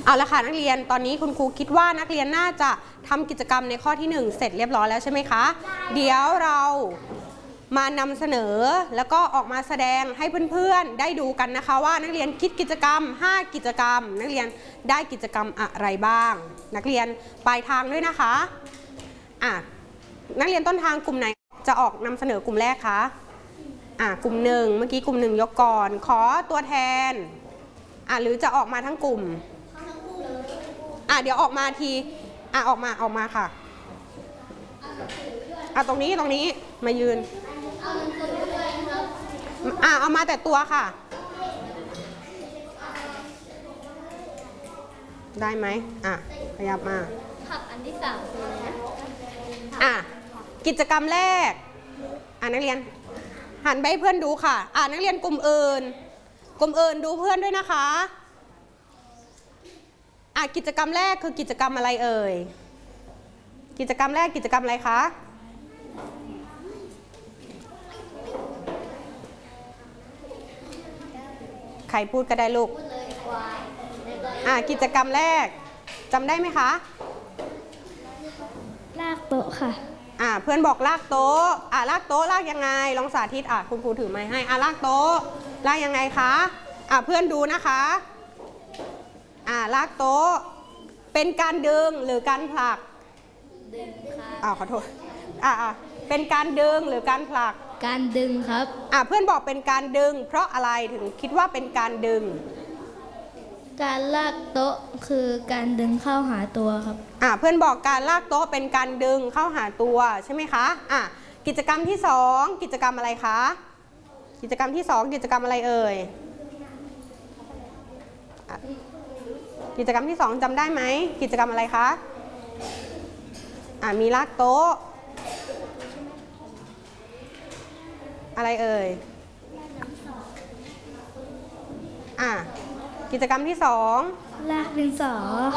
เอาละค่ะนักเรียนตอนนี้คุณครูคิดว่านักเรียนน่าจะทำกิจกรรมในข้อที่1เสร็จเรียบร้อยแล้วใช่ไหมคะเดี๋ยวเรามานำเสนอแล้วก็ออกมาแสดงให้เพื่อนๆได้ดูกันนะคะว่านักเรียนคิดกิจกรรม5กิจกรรมนักเรียนได้กิจกรรมอะไรบ้างนักเรียนปลายทางด้วยนะคะนักเรียนต้นทางกลุ่มไหนจะออกนำเสนอกลุ่มแรกคะกลุ่ม1เมื่อกี้กลุ่ม1ยกก่อนขอตัวแทนหรือจะออกมาทั้งกลุ่มเดี๋ยวออกมาทีออกมาค่ะตรงนี้มายืนเอามาแต่ตัวค่ะได้ไหมขยับมาอันที่3 กิจกรรมแรกนักเรียนหันไปให้เพื่อนดูค่ะนักเรียนกลุ่มอื่นดูเพื่อนด้วยนะคะกิจกรรมแรกคือกิจกรรมอะไรเอ่ยกิจกรรมแรกกิจกรรมอะไรคะใครพูดก็ได้ลูกกิจกรรมแรกจำได้ไหมคะลากโต๊ะค่ะเพื่อนบอกลากโต๊ะลากโต๊ะลากยังไงลองสาธิตคุณครูถือไม้ให้ลากโต๊ะลากยังไงคะเพื่อนดูนะคะลากโต๊ะเป็นการดึงหรือการผลักดึงค่ะขอโทษเป็นการดึงหรือการผลักการดึงครับเพื่อนบอกเป็นการดึงเพราะอะไรถึงคิดว่าเป็นการดึงการลากโต๊ะคือการดึงเข้าหาตัวครับเพื่อนบอกการลากโต๊ะเป็นการดึงเข้าหาตัวใช่ไหมคะกิจกรรมที่2กิจกรรมอะไรคะกิจกรรมที่2กิจกรรมอะไรเอ่ยกิจกรรมที่2จำได้ไหมกิจกรรมอะไรคะมีลากโต๊ะอะไรเอ่ยกิจกรรมที่2 ลากดินสอ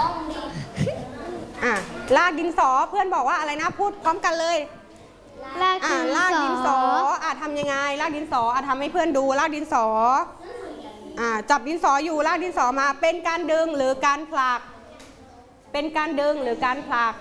ลากดินสอเพื่อนบอกว่าอะไรนะพูดพร้อมกันเลยลากดินสอทำยังไงลากดินสอทำให้เพื่อนดูลากดินสอจับดินสออยู่ลากดินสอมาเป็นการดึงหรือการผลักเป็นการดึงหรือการผลัก